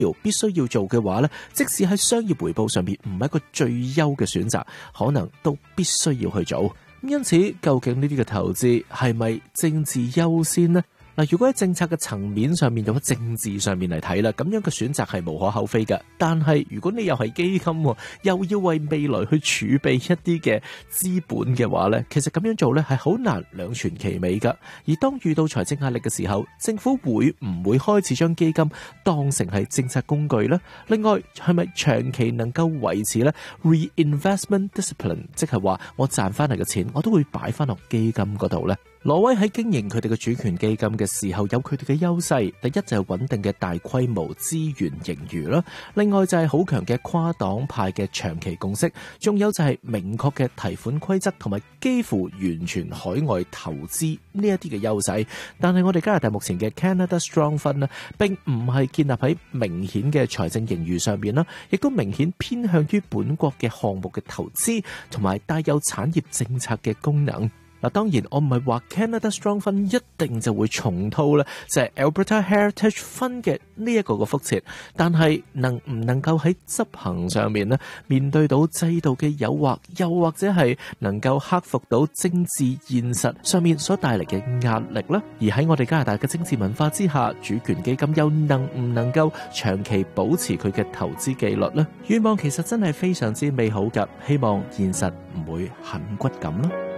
必須要做嘅話呢，即使喺商業回報上面唔係一個最優嘅選擇，可能都必須要去做。因此，究竟呢啲嘅投資係咪政治優先呢？嗱，如果喺政策嘅層面上面，用喺政治上面嚟睇啦，咁樣嘅選擇係無可厚非嘅。但係如果你又係基金，又要為未來去儲備一啲嘅資本嘅話呢，其實咁樣做呢係好難兩全其美噶。而當遇到財政壓力嘅時候，政府會唔會開始將基金當成係政策工具呢？另外，係咪長期能夠維持呢 reinvestment discipline， 即係話我賺翻嚟嘅錢，我都會擺翻落基金嗰度呢？挪威喺經營佢哋嘅主權基金嘅時候，有佢哋嘅優勢。第一就係穩定嘅大規模資源盈餘啦，另外就係好強嘅跨黨派嘅長期共識，仲有就係明確嘅提款規則同埋幾乎完全海外投資呢一啲嘅優勢。但係我哋加拿大目前嘅 Canada Strong Fund 呢，並唔係建立喺明顯嘅財政盈餘上面啦，亦都明顯偏向於本國嘅項目嘅投資同埋帶有產業政策嘅功能。嗱，當然我唔係話 Canada Strong Fund 一定就會重蹈咧，就係 Alberta Heritage Fund 嘅呢一個嘅覆轍，但係能唔能夠喺執行上面咧，面對到制度嘅誘惑，又或者係能夠克服到政治現實上面所帶嚟嘅壓力呢？而喺我哋加拿大嘅政治文化之下，主權基金又能唔能夠長期保持佢嘅投資紀律呢？願望其實真係非常之美好㗎，希望現實唔會很骨感啦。